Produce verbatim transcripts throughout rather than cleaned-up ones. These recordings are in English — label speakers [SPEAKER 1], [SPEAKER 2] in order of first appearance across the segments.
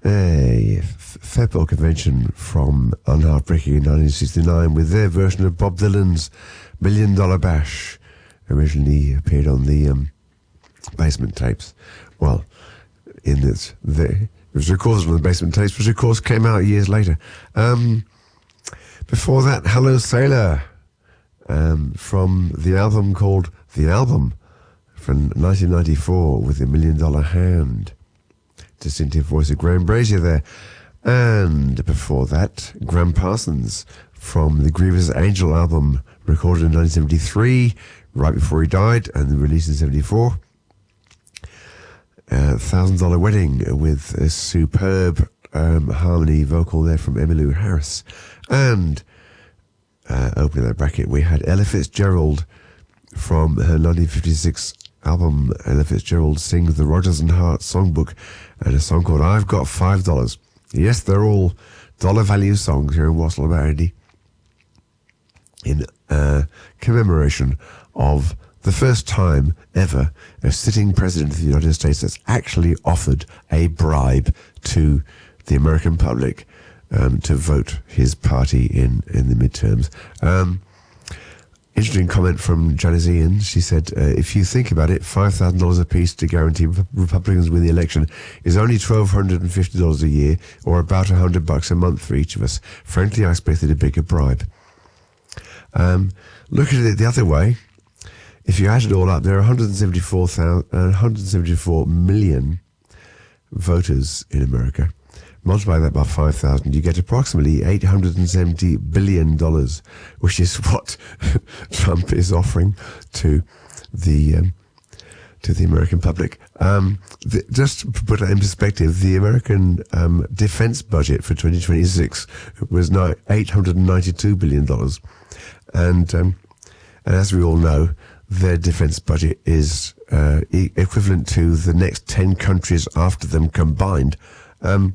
[SPEAKER 1] a F- Fairport Convention from Unheartbreaking in nineteen sixty-nine with their version of Bob Dylan's Million Dollar Bash. Originally appeared on the um, Basement Tapes. Well, in this, the, it was recorded on the Basement Tapes, which of course came out years later. Um, before that, Hello Sailor, um, from the album called The Album from nineteen ninety-four with the Million Dollar Hand. Distinctive voice of Graham Brazier there. And before that, Graham Parsons from the Grievous Angel album, recorded in nineteen seventy-three, right before he died, and released in seventy-four. Uh, Thousand Dollar Wedding with a superb um, harmony vocal there from Emmylou Harris. And uh, opening that bracket, we had Ella Fitzgerald from her nineteen fifty-six album. Ella Fitzgerald sings the Rodgers and Hart songbook and a song called I've Got Five Dollars. Yes, they're all dollar value songs here in Wassell About Andy, in uh, commemoration of the first time ever a sitting president of the United States that's actually offered a bribe to the American public um, to vote his party in, in the midterms. Um, interesting comment from Janice Ian. She said, uh, if you think about it, five thousand dollars a piece to guarantee Republicans win the election is only one thousand two hundred fifty dollars a year, or about one hundred bucks a month for each of us. Frankly, I expected a bigger bribe. Um, looking at it the other way, if you add it all up, there are one hundred seventy-four, uh, one hundred seventy-four million voters in America. Multiply that by five thousand, you get approximately eight hundred seventy billion dollars, which is what Trump is offering to the um, to the American public. Um, the, just to put that in perspective, the American um, defense budget for twenty twenty-six was now eight hundred ninety-two billion dollars. And, um, and as we all know, their defense budget is uh, e- equivalent to the next ten countries after them combined. Um,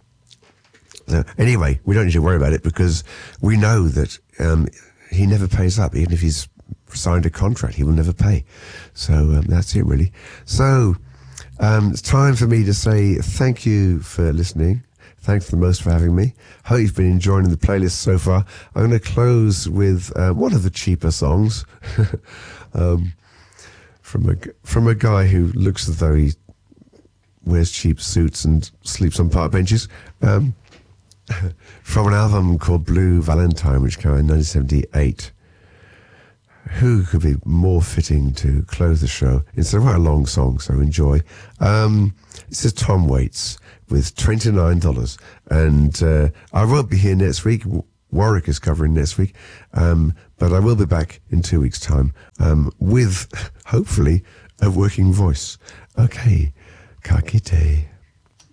[SPEAKER 1] So anyway, we don't need to worry about it because we know that um, he never pays up. Even if he's signed a contract, he will never pay. So um, that's it, really. So um, it's time for me to say thank you for listening. Thanks the most for having me. Hope you've been enjoying the playlist so far. I'm going to close with uh, one of the cheaper songs um, from a from a guy who looks as though he wears cheap suits and sleeps on park benches. Um, from an album called Blue Valentine, which came out in nineteen seventy-eight. Who could be more fitting to close the show? It's a quite a long song, so enjoy. Um, this is Tom Waits with twenty-nine dollars. And uh, I won't be here next week. Warwick is covering next week. Um, but I will be back in two weeks' time um, with, hopefully, a working voice. Okay, ka kite.